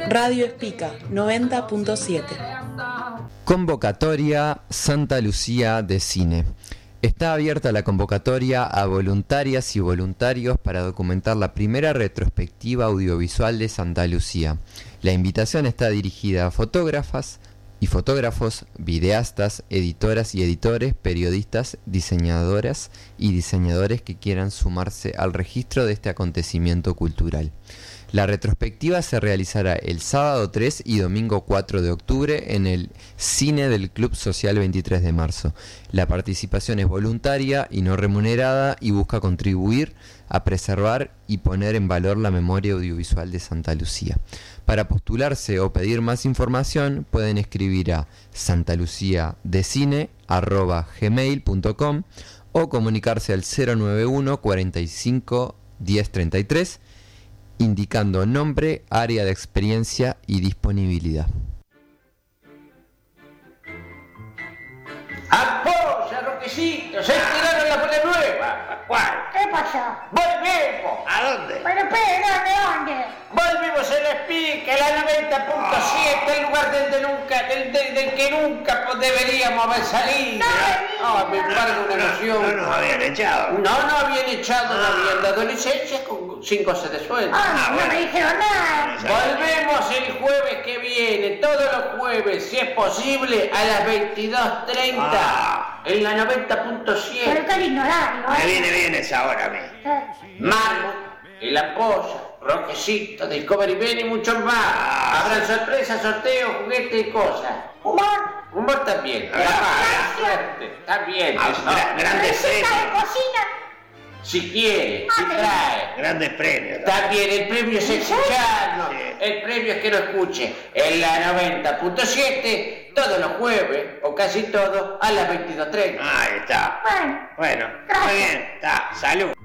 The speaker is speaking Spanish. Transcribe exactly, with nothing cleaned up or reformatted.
Radio Espica noventa punto siete. Convocatoria Santa Lucía de Cine. Está abierta la convocatoria a voluntarias y voluntarios para documentar la primera retrospectiva audiovisual de Santa Lucía. La invitación está dirigida a fotógrafas y fotógrafos, videastas, editoras y editores, periodistas, diseñadoras y diseñadores que quieran sumarse al registro de este acontecimiento cultural. La retrospectiva se realizará el sábado tres y domingo cuatro de octubre en el Cine del Club Social veintitrés de marzo. La participación es voluntaria y no remunerada y busca contribuir a preservar y poner en valor la memoria audiovisual de Santa Lucía. Para postularse o pedir más información pueden escribir a santaluciadecine arroba gmail punto com o comunicarse al cero nueve uno cuarenta y cinco diez treinta y tres indicando nombre, área de experiencia y disponibilidad. ¡Apoya, Roquecito! ¡Se tiraron la bola nueva! ¿Cuál? ¿Qué pasó? ¡Volvemos! ¿A dónde? Bueno, espera, ¿de dónde? Volvimos a la Espica, la noventa punto siete, el lugar del, de nunca, del, del, del que nunca pues, deberíamos haber salido. No, me embarga una no, emoción. No nos habían echado. No, no habían echado, no habían dado licencia con sin cosas de sueldo. Ah, no bueno. me dijeron nada. Volvemos el jueves que viene, todos los jueves, si es posible, a las veintidós treinta, Ah. en la noventa punto Pero siete. qué lindo horario, Me ¿eh? viene bien esa hora a mí. Eh, Marmo, El Apoya, Roquecito, Discovery Ben y muchos más. Ah. Habrán sorpresas, sorteos, juguetes y cosas. Humor, Humor también. Ah. La suerte, también. Ah, eso. gra- grandes receta de premios. cocina. Si quiere, si Ah, trae. Grandes premios. También el premio es escucharnos. Sí. El premio es que lo escuche en la noventa punto siete todos los jueves, o casi todos, a las veintidós treinta. Ahí está. Bueno, Bueno, Gracias. muy bien. Está. Salud.